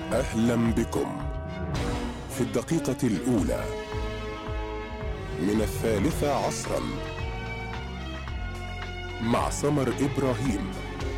أهلا بكم في الدقيقة الأولى من 13 مع سمر إبراهيم.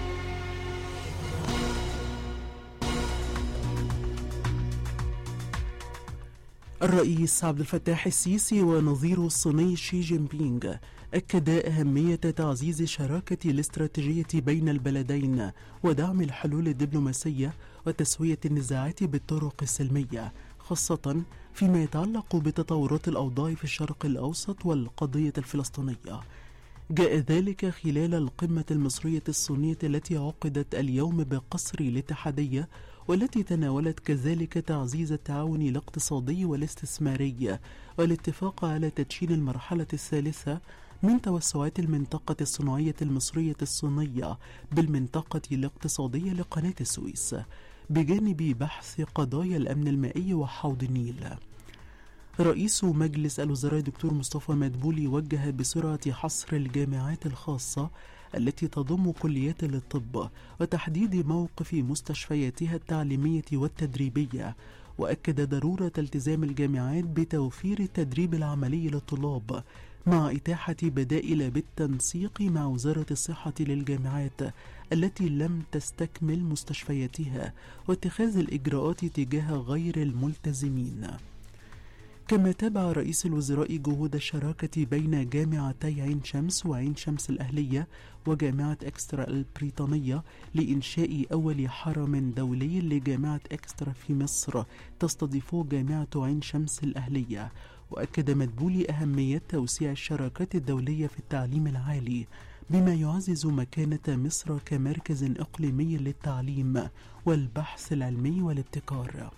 الرئيس عبد الفتاح السيسي ونظيره الصيني شي جين بينغ أكدا أهمية تعزيز الشراكة الاستراتيجية بين البلدين ودعم الحلول الدبلوماسية وتسوية النزاعات بالطرق السلمية، خاصة فيما يتعلق بتطورات الأوضاع في الشرق الأوسط والقضية الفلسطينية. جاء ذلك خلال القمة المصرية الصينية التي عقدت اليوم بقصر الاتحادية، والتي تناولت كذلك تعزيز التعاون الاقتصادي والاستثماري والاتفاق على تدشين المرحلة الثالثة من توسعات المنطقة الصناعية المصرية الصينية بالمنطقة الاقتصادية لقناة السويس، بجانب بحث قضايا الأمن المائي وحوض النيل. رئيس مجلس الوزراء دكتور مصطفى مدبولي وجه بسرعة حصر الجامعات الخاصة التي تضم كليات للطب وتحديد موقف مستشفياتها التعليمية والتدريبية، وأكد ضرورة التزام الجامعات بتوفير التدريب العملي للطلاب مع إتاحة بدائل بالتنسيق مع وزارة الصحة للجامعات التي لم تستكمل مستشفياتها واتخاذ الإجراءات تجاه غير الملتزمين. كما تابع رئيس الوزراء جهود الشراكة بين جامعتي عين شمس وعين شمس الأهلية وجامعة إكسترا البريطانية لإنشاء أول حرم دولي لجامعة إكسترا في مصر تستضيف جامعة عين شمس الأهلية. وأكد مدبولي أهمية توسيع الشراكات الدولية في التعليم العالي بما يعزز مكانة مصر كمركز إقليمي للتعليم والبحث العلمي والابتكار.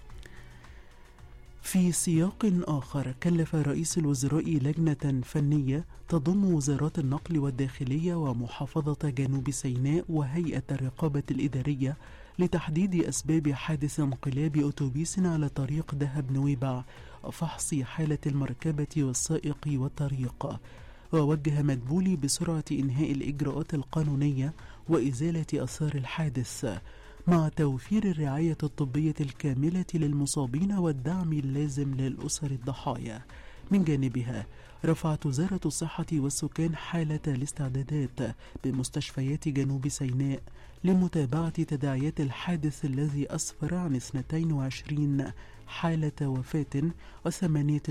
في سياق آخر، كلف رئيس الوزراء لجنة فنية تضم وزارات النقل والداخلية ومحافظة جنوب سيناء وهيئة الرقابة الإدارية لتحديد أسباب حادث انقلاب أتوبيس على طريق دهب نويبع وفحص حالة المركبة والسائق والطريق. ووجه مدبولي بسرعة إنهاء الإجراءات القانونية وإزالة آثار الحادث مع توفير الرعاية الطبية الكاملة للمصابين والدعم اللازم للأسر الضحايا. من جانبها، رفعت وزارة الصحة والسكان حالة الاستعدادات بمستشفيات جنوب سيناء لمتابعة تداعيات الحادث الذي أسفر عن 22 حالة وفاة و8